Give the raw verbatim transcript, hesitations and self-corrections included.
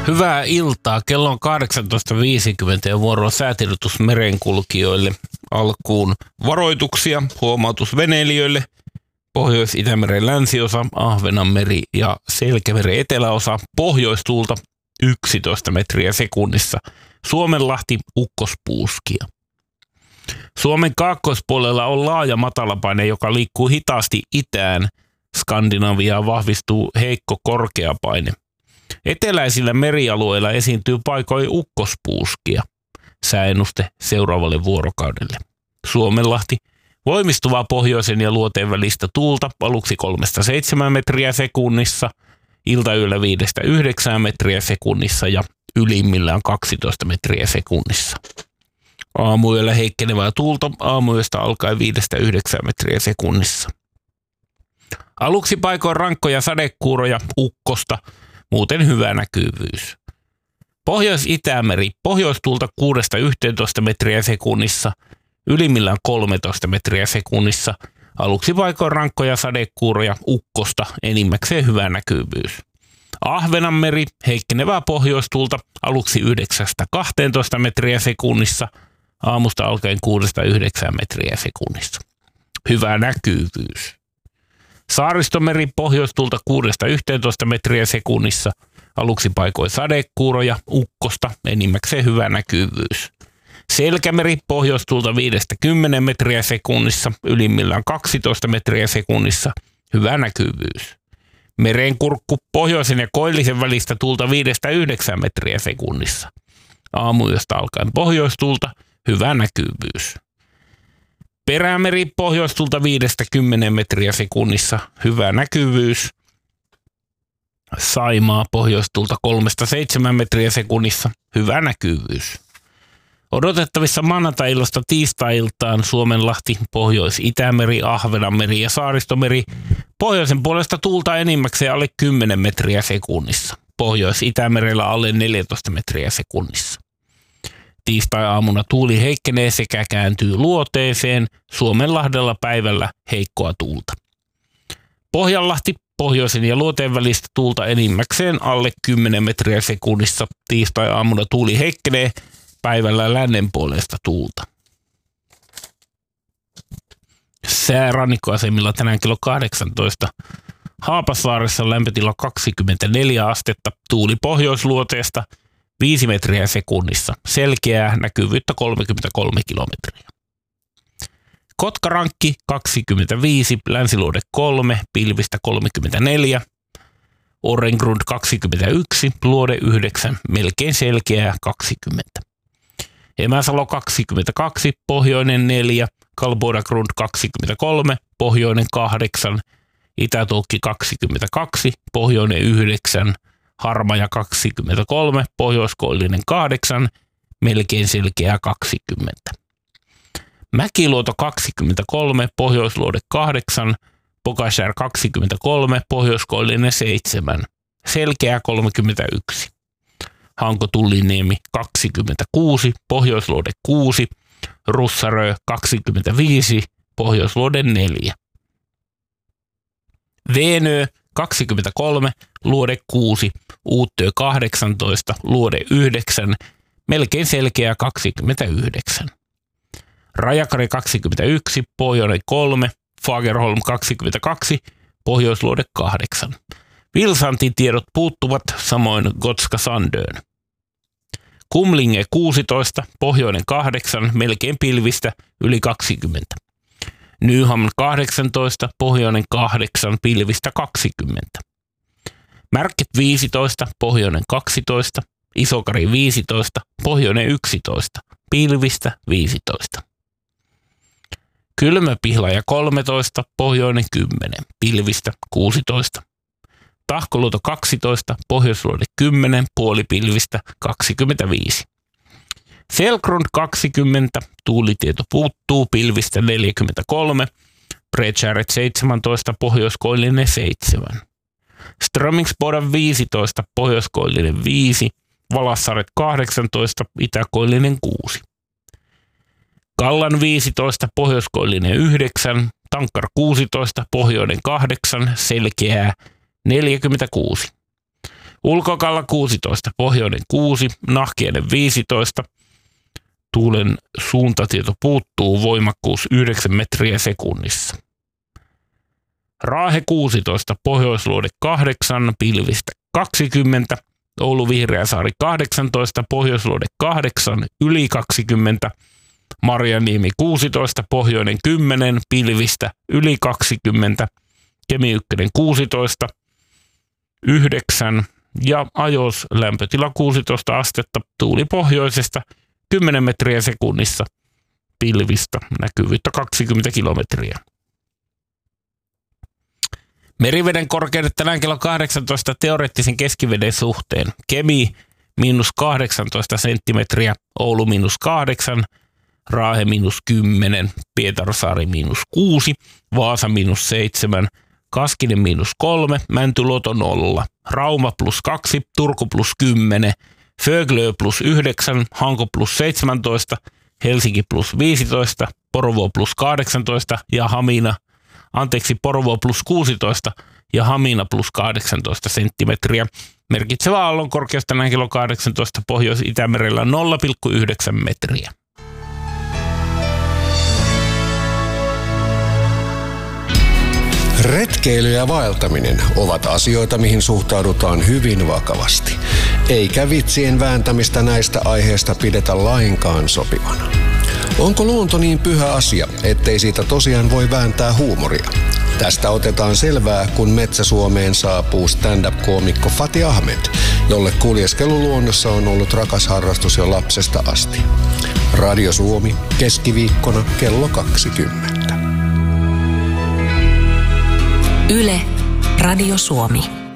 Hyvää iltaa. Kello on kahdeksantoista viisikymmentä ja vuoro on säätiedotus merenkulkijoille. Alkuun varoituksia, huomautus veneilijöille. Pohjois-Itämeren länsiosa, Ahvenanmeri ja Selkämeren eteläosa, pohjoistuulta yksitoista metriä sekunnissa. Suomenlahti ukkospuuskia. Suomen kaakkoispuolella on laaja matalapaine, joka liikkuu hitaasti itään. Skandinaviaan vahvistuu heikko korkeapaine. Eteläisillä merialueilla esiintyy paikoin ukkospuuskia. Sääennuste seuraavalle vuorokaudelle. Suomenlahti, voimistuvaa pohjoisen ja luoteen välistä tuulta, aluksi kolmesta seitsemään metriä sekunnissa, iltayöllä viidestä yhdeksään metriä sekunnissa ja ylimmillään kaksitoista metriä sekunnissa. Aamuyöllä heikkenevää tuulta, aamuyöstä alkaen viidestä yhdeksään metriä sekunnissa. Aluksi paikoin rankkoja sadekuuroja, ukkosta, muuten hyvä näkyvyys. Pohjois-Itämeri, pohjoistuulta kuudesta yhteentoista metriä sekunnissa, ylimmillään kolmetoista metriä sekunnissa. Aluksi paikoin rankkoja sadekuuroja, ukkosta, enimmäkseen hyvä näkyvyys. Ahvenanmeri, heikkenevää pohjoistuulta, aluksi yhdeksästä kahteentoista metriä sekunnissa, aamusta alkaen kuudesta yhdeksään metriä sekunnissa. Hyvä näkyvyys. Saaristomeri, pohjoistuulta kuudesta yhteentoista metriä sekunnissa, aluksi paikoin sadekuuroja, ukkosta, enimmäkseen hyvä näkyvyys. Selkämeri, pohjoistuulta viidestä kymmeneen metriä sekunnissa, ylimmillään kaksitoista metriä sekunnissa, hyvä näkyvyys. Merenkurkku, pohjoisen ja koillisen välistä tuulta viidestä yhdeksään metriä sekunnissa. Aamuyöstä alkaen pohjoistuulta, hyvä näkyvyys. Perämeri, pohjoistuulta viidestä kymmeneen metriä sekunnissa, hyvä näkyvyys. Saimaa, pohjoistuulta kolmesta seitsemään metriä sekunnissa, hyvä näkyvyys. Odotettavissa maanantai-illasta tiistai-iltaan Suomenlahti, Pohjois-Itämeri, Ahvenanmeri ja Saaristomeri. Pohjoisen puolesta tuulta enimmäkseen alle kymmenen metriä sekunnissa. Pohjois-Itämerellä alle neljätoista metriä sekunnissa. Tiistai-aamuna tuuli heikkenee sekä kääntyy luoteeseen. Suomenlahdella päivällä heikkoa tuulta. Pohjanlahti, pohjoisen ja luoteen välistä tuulta enimmäkseen alle kymmenen metriä sekunnissa. Tiistai-aamuna tuuli heikkenee. Päivällä lännen puolesta tuulta. Sää rannikkoasemilla tänään kello kahdeksantoista. Haapassaaressa lämpötila kaksikymmentäneljä astetta, tuuli pohjoisluoteesta viisi metriä sekunnissa. Selkeää näkyvyyttä kolmekymmentäkolme kilometriä. Kotkarankki kaksikymmentäviisi, länsiluode kolme, pilvistä kolmekymmentäneljä. Orrengrund kaksikymmentäyksi, luode yhdeksän, melkein selkeää kaksikymmentä. Emäsalo kaksikymmentäkaksi, pohjoinen neljä, Kalbodagrund kaksikymmentäkolme, pohjoinen kahdeksan, Itätuokki kaksikymmentäkaksi, pohjoinen yhdeksän, Harmaja kaksikymmentäkolme, pohjoiskoillinen kahdeksan, melkein selkeää kaksikymmentä. Mäkiluoto kaksikymmentäkolme, pohjoisluode kahdeksan, Pokashär kaksikymmentäkolme, pohjoiskoillinen seitsemän, selkeää kolmekymmentäyksi. Hanko-Tulliniemi kaksikymmentäkuusi, pohjoisluode kuusi, Russarö kaksikymmentäviisi, pohjoisluode neljä. Veenö kaksikymmentäkolme, luode kuusi, Uuttöö kahdeksantoista, luode yhdeksän, melkein selkeää kaksikymmentäyhdeksän. Rajakari kaksikymmentäyksi, pohjoinen kolme, Fagerholm kaksikymmentäkaksi, pohjoisluode kahdeksan. Vilsantin tiedot puuttuvat, samoin Gotska Sandön. Kumlinge kuusitoista, pohjoinen kahdeksan, melkein pilvistä, yli kaksikymmentä. Nyhamn kahdeksantoista, pohjoinen kahdeksan, pilvistä kaksikymmentä. Märket viisitoista, pohjoinen kaksitoista, Isokari viisitoista, pohjoinen yksitoista, pilvistä viisitoista. Kylmäpihlaja kolmetoista, pohjoinen kymmenen, pilvistä kuusitoista. Tahkoluoto kaksitoista, pohjoisluode kymmenen, puolipilvistä kaksikymmentäviisi. Selkrund kaksikymmentä, tuulitieto puuttuu, pilvistä neljäkymmentäkolme, Bredskäret seitsemäntoista, pohjoiskoillinen seitsemän. Strömingsboda viisitoista, pohjoiskoillinen viisi, Valassaret kahdeksantoista, itäkoillinen kuusi. Kallan viisitoista, pohjoiskoillinen yhdeksän, Tankkar kuusitoista, pohjoinen kahdeksan, selkeää neljäkymmentäkuusi. Ulkokalla kuusitoista, pohjoinen kuusi, nahkiainen viisitoista. Tuulen suuntatieto puuttuu, voimakkuus yhdeksän metriä sekunnissa. Raahe kuusitoista, pohjoisluode kahdeksan, pilvistä kaksikymmentä. Oulu Vihreäsaari kahdeksantoista, pohjoisluode kahdeksan, yli kaksikymmentä. Marjaniemi kuusitoista, pohjoinen kymmenen, pilvistä yli kaksikymmentä. Kemi ykkönen kuusitoista, yhdeksän. Ja Ajos lämpötila kuusitoista astetta, tuuli pohjoisesta kymmenen metriä sekunnissa, pilvistä näkyvyyttä kaksikymmentä kilometriä. Meriveden korkeudet tänään kello kahdeksantoista teoreettisen keskiveden suhteen. Kemi miinus kahdeksantoista senttimetriä, Oulu miinus kahdeksan, Raahe miinus kymmenen, Pietarsaari miinus kuusi, Vaasa miinus seitsemän, Kaskinen miinus kolme, Mäntyluoto nolla, Rauma plus kaksi, Turku plus kymmenen, Föglö plus yhdeksän, Hanko plus seitsemäntoista, Helsinki plus viisitoista, Porvoo plus kahdeksantoista ja Hamina, anteeksi Porvoo plus kuusitoista ja Hamina plus kahdeksantoista senttimetriä. Merkitsevä aallon korkeus tänään kello kahdeksantoista Pohjois-Itämerellä nolla pilkku yhdeksän metriä. Retkeily ja vaeltaminen ovat asioita, mihin suhtaudutaan hyvin vakavasti. Eikä vitsien vääntämistä näistä aiheista pidetä lainkaan sopivana. Onko luonto niin pyhä asia, ettei siitä tosiaan voi vääntää huumoria? Tästä otetaan selvää, kun Metsä-Suomeen saapuu stand-up-koomikko Fatih Ahmed, jolle kuljeskelu luonnossa on ollut rakas harrastus jo lapsesta asti. Radio Suomi, keskiviikkona kello kaksikymmentä. Yle, Radio Suomi.